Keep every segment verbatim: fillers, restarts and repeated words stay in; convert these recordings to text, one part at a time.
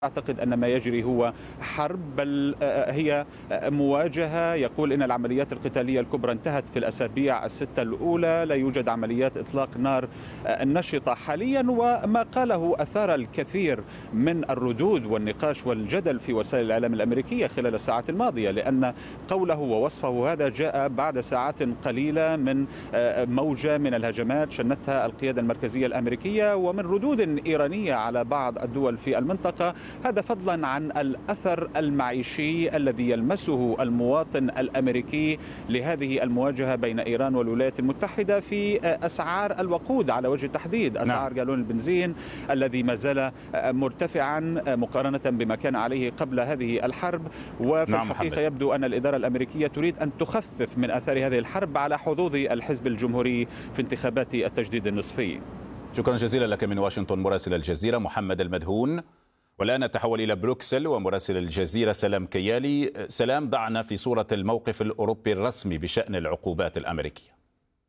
أعتقد أن ما يجري هو حرب، بل هي مواجهة. يقول إن العمليات القتالية الكبرى انتهت في الأسابيع الستة الأولى، لا يوجد عمليات إطلاق نار نشطة حاليا. وما قاله أثار الكثير من الردود والنقاش والجدل في وسائل الإعلام الأمريكية خلال الساعات الماضية، لأن قوله ووصفه هذا جاء بعد ساعات قليلة من موجة من الهجمات شنتها القيادة المركزية الأمريكية ومن ردود إيرانية على بعض الدول في المنطقة. هذا فضلا عن الأثر المعيشي الذي يلمسه المواطن الأمريكي لهذه المواجهة بين إيران والولايات المتحدة في أسعار الوقود على وجه التحديد. أسعار جالون البنزين الذي ما زال مرتفعا مقارنة بما كان عليه قبل هذه الحرب. وفي نعم الحقيقة حبيب. يبدو أن الإدارة الأمريكية تريد أن تخفف من آثار هذه الحرب على حظوظ الحزب الجمهوري في انتخابات التجديد النصفي. شكرا جزيلا لك من واشنطن مراسل الجزيرة محمد المدهون. والآن نتحول إلى بروكسل ومراسل الجزيرة سلام كيالي. سلام، ضعنا في صورة الموقف الأوروبي الرسمي بشأن العقوبات الأمريكية.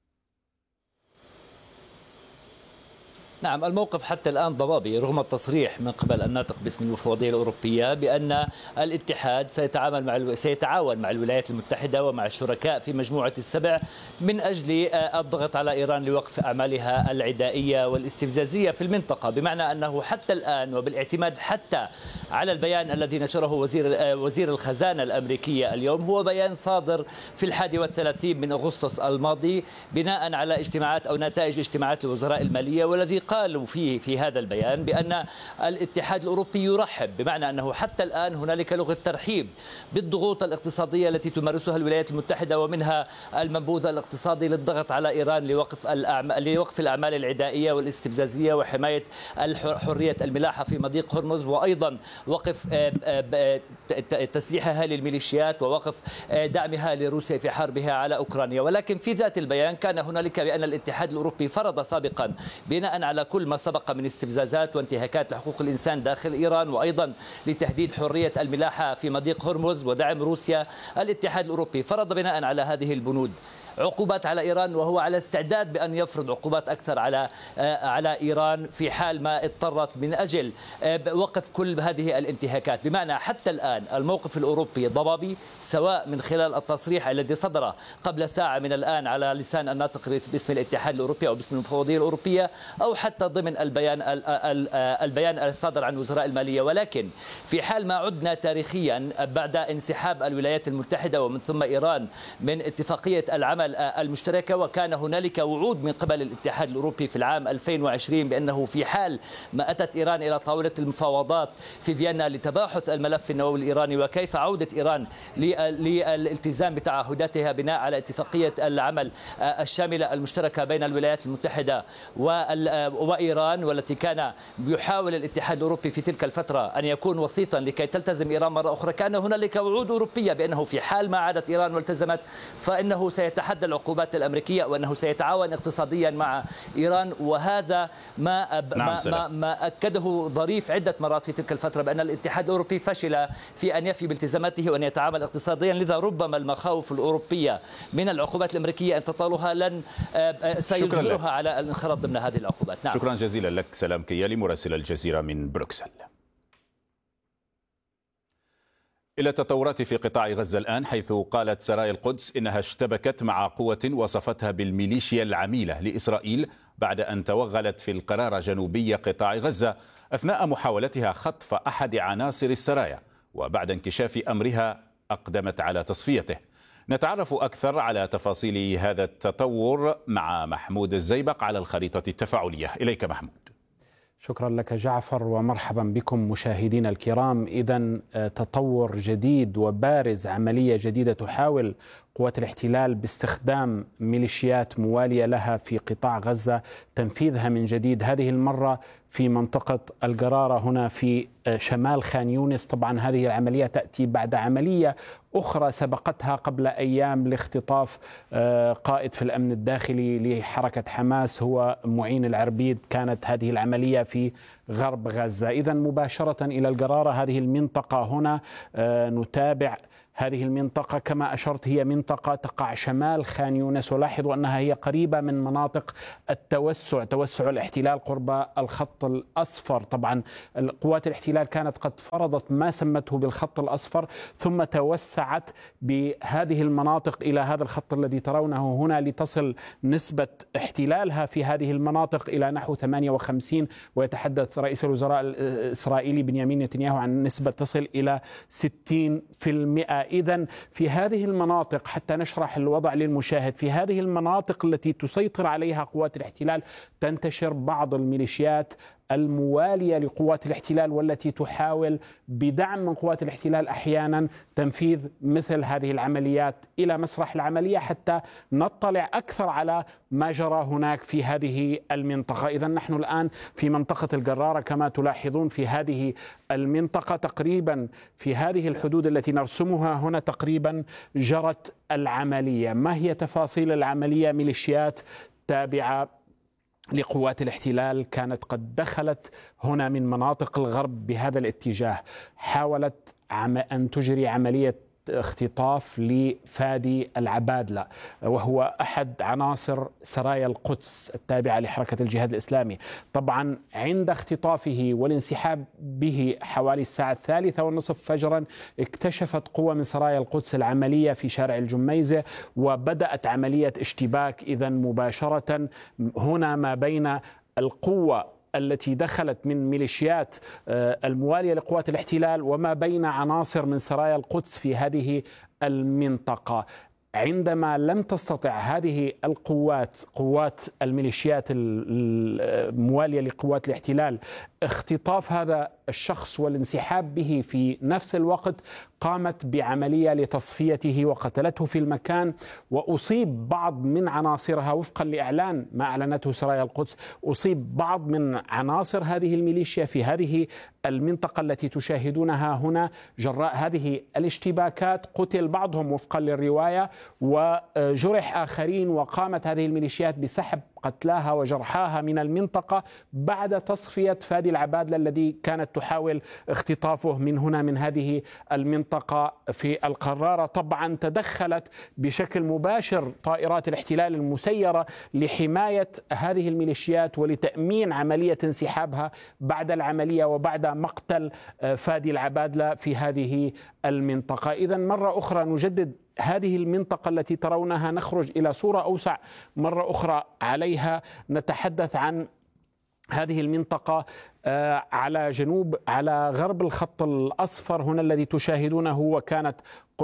نعم، الموقف حتى الآن ضبابي رغم التصريح من قبل الناطق باسم المفوضية الأوروبية بأن الاتحاد سيتعامل مع الو... سيتعاون مع الولايات المتحدة ومع الشركاء في مجموعة السبع من أجل الضغط على إيران لوقف أعمالها العدائية والاستفزازية في المنطقة، بمعنى أنه حتى الآن وبالاعتماد حتى على البيان الذي نشره وزير وزير الخزانة الأمريكية اليوم، هو بيان صادر في الحادي والثلاثين من أغسطس الماضي بناء على اجتماعات أو نتائج اجتماعات الوزراء المالية، والذي قالوا فيه في هذا البيان بأن الاتحاد الأوروبي يرحب، بمعنى أنه حتى الآن هنالك لغة ترحيب بالضغوط الاقتصادية التي تمارسها الولايات المتحدة ومنها المنبوذ الاقتصادي للضغط على إيران لوقف الأعمال لوقف الأعمال العدائية والاستفزازية وحماية حرية الملاحة في مضيق هرمز، وأيضا وقف تسليحها للميليشيات ووقف دعمها لروسيا في حربها على أوكرانيا. ولكن في ذات البيان كان هنالك بأن الاتحاد الأوروبي فرض سابقا بناء على كل ما سبق من استفزازات وانتهاكات لحقوق الإنسان داخل إيران وأيضا لتهديد حرية الملاحة في مضيق هرمز ودعم روسيا، الاتحاد الأوروبي فرض بناء على هذه البنود عقوبات على إيران، وهو على استعداد بأن يفرض عقوبات أكثر على على إيران في حال ما اضطرت من أجل وقف كل هذه الانتهاكات. بمعنى حتى الآن الموقف الأوروبي ضبابي، سواء من خلال التصريح الذي صدر قبل ساعة من الآن على لسان الناطق باسم الاتحاد الأوروبي أو باسم المفوضية الأوروبية، أو حتى ضمن البيان البيان الصادر عن وزراء المالية. ولكن في حال ما عدنا تاريخيا بعد انسحاب الولايات المتحدة ومن ثم إيران من اتفاقية العمل المشتركة، وكان هنالك وعود من قبل الاتحاد الأوروبي في العام ألفين وعشرين بأنه في حال ما أتت إيران إلى طاولة المفاوضات في فيينا لتباحث الملف النووي الإيراني وكيف عودة إيران للالتزام بتعهداتها بناء على اتفاقية العمل الشاملة المشتركة بين الولايات المتحدة وإيران، والتي كان يحاول الاتحاد الأوروبي في تلك الفترة أن يكون وسيطا لكي تلتزم إيران مرة أخرى. كان هنالك وعود أوروبية بأنه في حال ما عادت إيران والتزمت فإنه سيتحدى العقوبات الأمريكية وأنه سيتعاون اقتصاديا مع إيران. وهذا ما ما, ما, ما أكده ظريف عدة مرات في تلك الفترة بأن الاتحاد الأوروبي فشل في أن يفي بالتزاماته وأن يتعامل اقتصاديا، لذا ربما المخاوف الأوروبية من العقوبات الأمريكية أن تطالها لن سيجبرها على الانخراط ضمن هذه العقوبات. نعم. شكرا جزيلا لك سلام كيالي مراسل الجزيرة من بروكسل. إلى التطورات في قطاع غزة الآن، حيث قالت سرايا القدس إنها اشتبكت مع قوة وصفتها بالميليشيا العميلة لإسرائيل بعد أن توغلت في القرارة جنوبي قطاع غزة أثناء محاولتها خطف أحد عناصر السرايا، وبعد انكشاف أمرها أقدمت على تصفيته. نتعرف أكثر على تفاصيل هذا التطور مع محمود الزيبق على الخريطة التفاعلية. إليك محمود. شكرا لك جعفر ومرحبا بكم مشاهدينا الكرام. إذن تطور جديد وبارز، عملية جديدة تحاول قوات الاحتلال باستخدام ميليشيات موالية لها في قطاع غزة تنفيذها من جديد، هذه المرة في منطقة القرارة هنا في شمال خان يونس. طبعا هذه العملية تأتي بعد عملية أخرى سبقتها قبل أيام لاختطاف قائد في الأمن الداخلي لحركة حماس هو معين العربيد. كانت هذه العملية في غرب غزة. إذن مباشرة إلى القرارة، هذه المنطقة هنا نتابع هذه المنطقة كما أشرت هي منطقة تقع شمال خان يونس، ولاحظوا أنها هي قريبة من مناطق التوسع توسع الاحتلال قرب الخط الأصفر. طبعا قوات الاحتلال كانت قد فرضت ما سمته بالخط الأصفر، ثم توسعت بهذه المناطق إلى هذا الخط الذي ترونه هنا، لتصل نسبة احتلالها في هذه المناطق إلى نحو ثمانية وخمسين، ويتحدث رئيس الوزراء الإسرائيلي بنيامين نتنياهو عن نسبة تصل إلى ستين بالمئة. إذن في هذه المناطق، حتى نشرح الوضع للمشاهد، في هذه المناطق التي تسيطر عليها قوات الاحتلال تنتشر بعض الميليشيات الموالية لقوات الاحتلال، والتي تحاول بدعم من قوات الاحتلال أحيانا تنفيذ مثل هذه العمليات إلى مسرح العملية، حتى نطلع أكثر على ما جرى هناك في هذه المنطقة. إذن نحن الآن في منطقة الجرارة كما تلاحظون، في هذه المنطقة تقريبا في هذه الحدود التي نرسمها هنا تقريبا جرت العملية. ما هي تفاصيل العملية؟ ميليشيات تابعة لقوات الاحتلال كانت قد دخلت هنا من مناطق الغرب بهذا الاتجاه، حاولت أن تجري عملية اختطاف لفادي العبادلة، وهو أحد عناصر سرايا القدس التابعة لحركة الجهاد الإسلامي. طبعا عند اختطافه والانسحاب به حوالي الساعة الثالثة والنصف فجرا، اكتشفت قوة من سرايا القدس العملية في شارع الجميزة، وبدأت عملية اشتباك إذن مباشرة هنا ما بين القوة التي دخلت من ميليشيات الموالية لقوات الاحتلال وما بين عناصر من سرايا القدس في هذه المنطقة. عندما لم تستطع هذه القوات قوات الميليشيات الموالية لقوات الاحتلال اختطاف هذا الشخص والانسحاب به في نفس الوقت، قامت بعملية لتصفيته وقتلته في المكان، وأصيب بعض من عناصرها وفقا لإعلان ما أعلنته سرايا القدس. أصيب بعض من عناصر هذه الميليشيا في هذه المنطقة التي تشاهدونها هنا جراء هذه الاشتباكات، قتل بعضهم وفقا للرواية وجرح آخرين، وقامت هذه الميليشيات بسحب قتلاها وجرحاها من المنطقة بعد تصفية فادي العبادلة الذي كانت تحاول اختطافه من هنا من هذه المنطقة في القرارة. طبعا تدخلت بشكل مباشر طائرات الاحتلال المسيرة لحماية هذه الميليشيات ولتأمين عملية انسحابها بعد العملية وبعد مقتل فادي العبادلة في هذه المنطقة. إذن مرة أخرى نجدد هذه المنطقة التي ترونها، نخرج إلى صورة أوسع مرة أخرى عليها. نتحدث عن هذه المنطقة على جنوب على غرب الخط الأصفر هنا الذي تشاهدونه، وكانت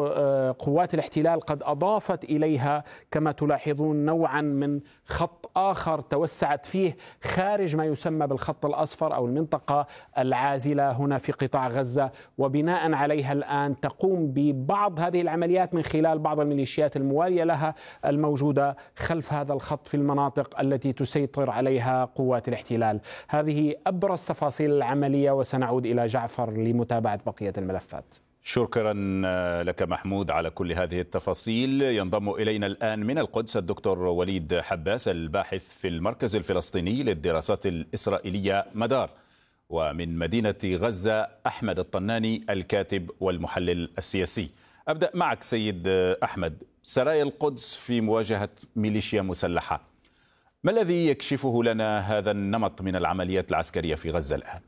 قوات الاحتلال قد أضافت إليها كما تلاحظون نوعا من خط آخر توسعت فيه خارج ما يسمى بالخط الأصفر أو المنطقة العازلة هنا في قطاع غزة، وبناء عليها الآن تقوم ببعض هذه العمليات من خلال بعض الميليشيات الموالية لها الموجودة خلف هذا الخط في المناطق التي تسيطر عليها قوات الاحتلال. هذه أبرز تفاصيل العملية، وسنعود إلى جعفر لمتابعة بقية الملفات. شكرا لك محمود على كل هذه التفاصيل. ينضم إلينا الآن من القدس الدكتور وليد حباس، الباحث في المركز الفلسطيني للدراسات الإسرائيلية مدار، ومن مدينة غزة أحمد الطناني الكاتب والمحلل السياسي. أبدأ معك سيد أحمد، سرايا القدس في مواجهة ميليشيا مسلحة، ما الذي يكشفه لنا هذا النمط من العمليات العسكرية في غزة الآن؟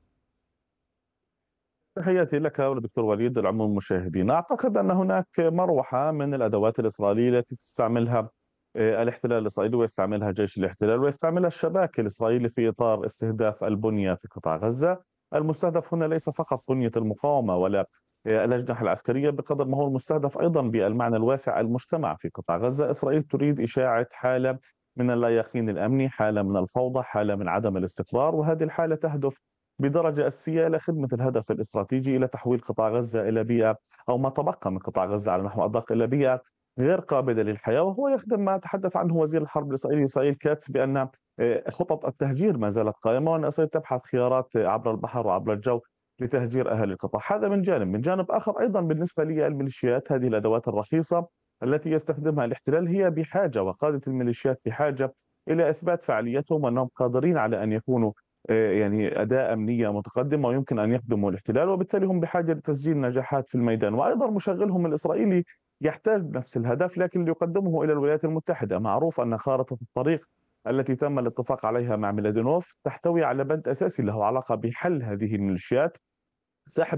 تحياتي لك ولدكتور وليد والعموم المشاهدين. أعتقد أن هناك مروحة من الأدوات الإسرائيلية التي تستعملها الاحتلال الإسرائيلي ويستعملها جيش الاحتلال ويستعملها الشباك الإسرائيلي في إطار استهداف البنية في قطاع غزة. المستهدف هنا ليس فقط بنية المقاومة ولا الأجنحة العسكرية، بقدر ما هو المستهدف أيضا بالمعنى الواسع المجتمع في قطاع غزة. إسرائيل تريد إشاعة حالة من اللا يقين الأمني، حالة من الفوضى، حالة من عدم الاستقرار، وهذه الحالة تهدف بدرجة أساسية إلى خدمة الهدف الاستراتيجي إلى تحويل قطاع غزة إلى بيئة، أو ما تبقى من قطاع غزة على نحو أدق، إلى بيئة غير قابلة للحياة. وهو يخدم ما تحدث عنه وزير الحرب الإسرائيلي إسرائيل كاتس بأن خطط التهجير ما زالت قائمة، وأن إسرائيل تبحث خيارات عبر البحر وعبر الجو لتهجير أهل القطاع. هذا من جانب. من جانب آخر أيضا بالنسبة للميليشيات، هذه الأدوات الرخيصة التي يستخدمها الاحتلال هي بحاجة، وقادة الميليشيات بحاجة إلى إثبات فعاليتهم وأنهم قادرين على أن يكونوا يعني أداة أمنية متقدمة ويمكن أن يخدموا الاحتلال، وبالتالي هم بحاجة لتسجيل نجاحات في الميدان. وأيضا مشغلهم الإسرائيلي يحتاج نفس الهدف لكن ليقدمه إلى الولايات المتحدة. معروف أن خارطة الطريق التي تم الاتفاق عليها مع ميلادينوف تحتوي على بند أساسي له علاقة بحل هذه الميليشيات، سحب